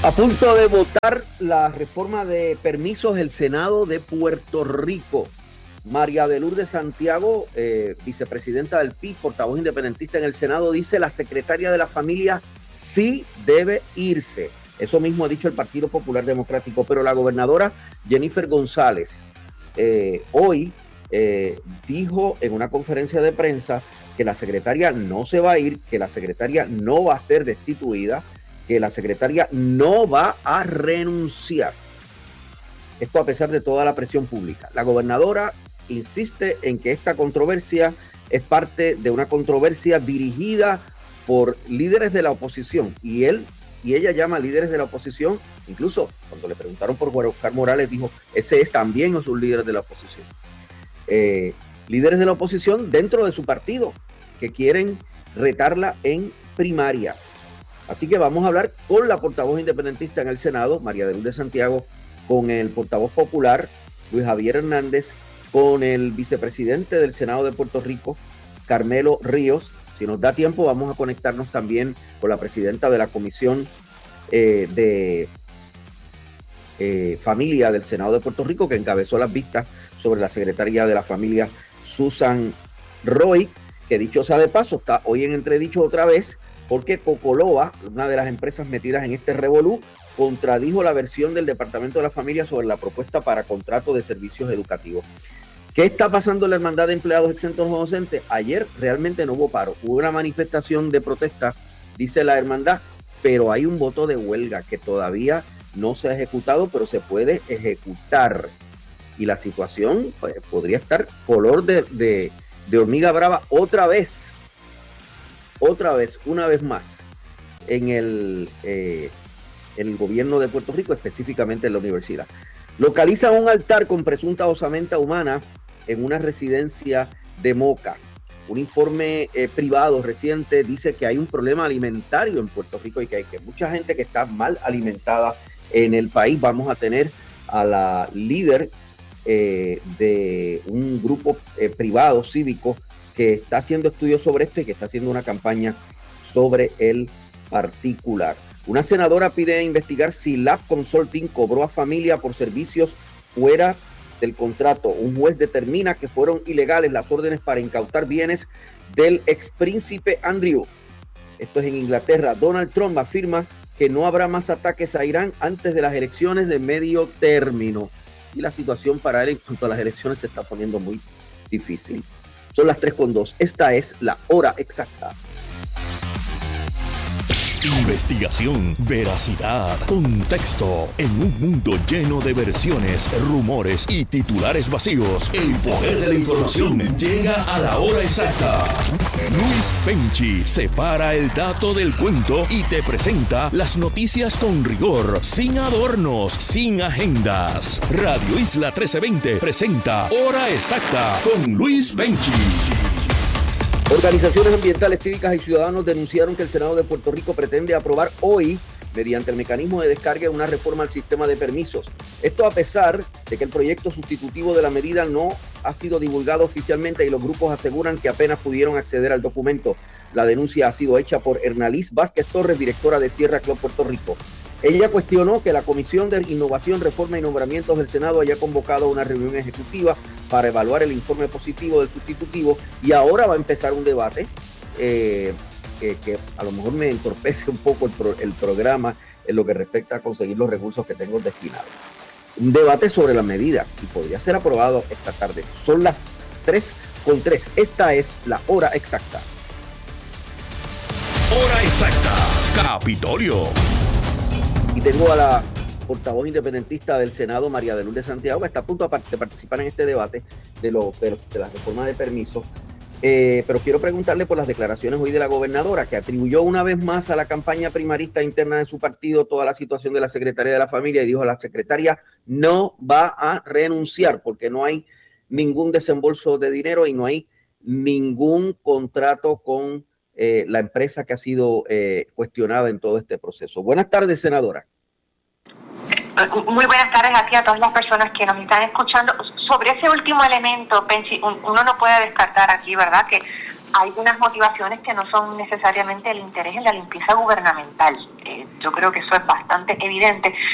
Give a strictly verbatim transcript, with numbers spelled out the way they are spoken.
A punto de votar la reforma de permisos del Senado de Puerto Rico. María de Lourdes Santiago, eh, vicepresidenta del P I B, portavoz independentista en el Senado, dice la secretaria de la familia sí debe irse. Eso mismo ha dicho el Partido Popular Democrático, pero la gobernadora Jennifer González eh, hoy eh, dijo en una conferencia de prensa que la secretaria no se va a ir, que la secretaria no va a ser destituida, que la secretaria no va a renunciar. Esto a pesar de toda la presión pública. La gobernadora insiste en que esta controversia es parte de una controversia dirigida por líderes de la oposición. Y él y ella llama líderes de la oposición. Incluso cuando le preguntaron por Juan Oscar Morales, dijo, ese es también un líder de la oposición. Eh, líderes de la oposición dentro de su partido que quieren retarla en primarias. Así que vamos a hablar con la portavoz independentista en el Senado, María de Lourdes Santiago, con el portavoz popular, Luis Javier Hernández, con el vicepresidente del Senado de Puerto Rico, Carmelo Ríos. Si nos da tiempo, vamos a conectarnos también con la presidenta de la Comisión eh, de eh, Familia del Senado de Puerto Rico, que encabezó las vistas sobre la secretaria de la Familia, Susan Roy, que dicho sea de paso, está hoy en entredicho otra vez, porque Cocoloa, una de las empresas metidas en este revolú, contradijo la versión del Departamento de la Familia sobre la propuesta para contrato de servicios educativos. ¿Qué está pasando en la Hermandad de Empleados Exentos no Docentes? Ayer realmente no hubo paro, hubo una manifestación de protesta, dice la hermandad, pero hay un voto de huelga que todavía no se ha ejecutado, pero se puede ejecutar. Y la situación pues, podría estar color de, de, de hormiga brava otra vez. Otra vez, una vez más, en el, eh, el gobierno de Puerto Rico, específicamente en la universidad. Localizan un altar con presunta osamenta humana en una residencia de Moca. Un informe eh, privado reciente dice que hay un problema alimentario en Puerto Rico y que hay que mucha gente que está mal alimentada en el país. Vamos a tener a la líder eh, de un grupo eh, privado cívico que está haciendo estudios sobre esto y que está haciendo una campaña sobre el particular. Una senadora pide investigar si Lab Consulting cobró a familia por servicios fuera del contrato. Un juez determina que fueron ilegales las órdenes para incautar bienes del expríncipe Andrew. Esto es en Inglaterra. Donald Trump afirma que no habrá más ataques a Irán antes de las elecciones de medio término. Y la situación para él en cuanto a las elecciones se está poniendo muy difícil. Son las tres con dos. Esta es la hora exacta. Investigación, veracidad, contexto. En un mundo lleno de versiones, rumores y titulares vacíos, el poder de la información llega a la hora exacta. Luis Penchi separa el dato del cuento y te presenta las noticias con rigor, sin adornos, sin agendas. Radio Isla trece veinte presenta Hora Exacta con Luis Penchi. Organizaciones ambientales, cívicas y ciudadanos denunciaron que el Senado de Puerto Rico pretende aprobar hoy, mediante el mecanismo de descarga, una reforma al sistema de permisos. Esto a pesar de que el proyecto sustitutivo de la medida no ha sido divulgado oficialmente y los grupos aseguran que apenas pudieron acceder al documento. La denuncia ha sido hecha por Hernaliz Vázquez Torres, directora de Sierra Club Puerto Rico. Ella cuestionó que la Comisión de Innovación, Reforma y Nombramientos del Senado haya convocado una reunión ejecutiva para evaluar el informe positivo del sustitutivo y ahora va a empezar un debate eh, que, que a lo mejor me entorpece un poco el, pro, el programa en lo que respecta a conseguir los recursos que tengo destinados. Un debate sobre la medida y podría ser aprobado esta tarde. Son las tres con tres. Esta es la hora exacta. Hora exacta. Capitolio. Y tengo a la portavoz independentista del Senado, María de Lourdes Santiago, que está a punto de participar en este debate de, lo, de, lo, de la reforma de permisos. Eh, pero quiero preguntarle por las declaraciones hoy de la gobernadora, que atribuyó una vez más a la campaña primarista interna de su partido toda la situación de la secretaria de la familia y dijo: la secretaria no va a renunciar porque no hay ningún desembolso de dinero y no hay ningún contrato con Eh, la empresa que ha sido eh, cuestionada en todo este proceso. Buenas tardes, senadora. Muy buenas tardes a ti, a todas las personas que nos están escuchando. Sobre ese último elemento, Pensi, uno no puede descartar aquí, ¿verdad?, que hay unas motivaciones que no son necesariamente el interés en la limpieza gubernamental. Eh, yo creo que eso es bastante evidente.